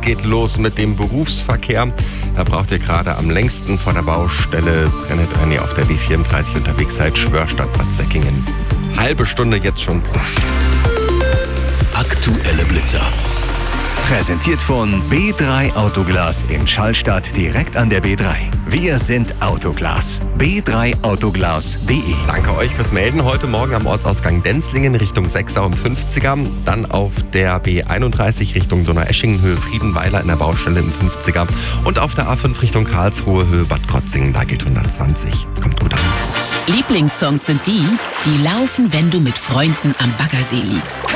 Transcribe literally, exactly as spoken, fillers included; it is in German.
geht los mit dem Berufsverkehr. Da braucht ihr gerade am längsten vor der Baustelle, wenn ihr auf der B vierunddreißig unterwegs seid, Schwörstadt Bad Säckingen. Halbe Stunde jetzt schon plus. Aktuelle Blitzer. Präsentiert von B drei Autoglas in Schallstadt direkt an der B drei. Wir sind Autoglas. b drei autoglas punkt de. Danke euch fürs Melden. Heute Morgen am Ortsausgang Denzlingen Richtung Sechser und fünfziger. Dann auf der B einunddreißig Richtung Donaueschingen Höhe Friedenweiler in der Baustelle im fünfziger. Und auf der A fünf Richtung Karlsruhe Höhe Bad Krotzingen, da gilt hundertzwanzig. Kommt gut an. Lieblingssongs sind die, die laufen, wenn du mit Freunden am Baggersee liegst.